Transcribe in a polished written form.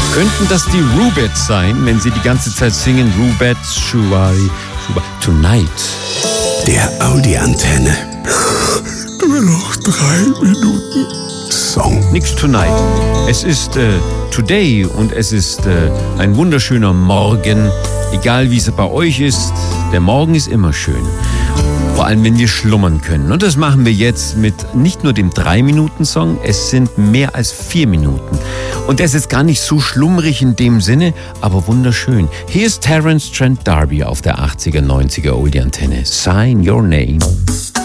Könnten das die Rubettes sein, wenn sie die ganze Zeit singen Rubettes, Shuari, Tonight? Der Audi-Antenne. Nur noch 3 Minuten Song. Nix Tonight. Es ist Today und es ist ein wunderschöner Morgen. Egal wie es bei euch ist, der Morgen ist immer schön. Vor allem, wenn wir schlummern können. Und das machen wir jetzt mit nicht nur dem 3-Minuten-Song, es sind mehr als 4 Minuten. Und der ist jetzt gar nicht so schlummrig in dem Sinne, aber wunderschön. Hier ist Terence Trent D'Arby auf der 80er, 90er Oldie-Antenne. Sign Your Name.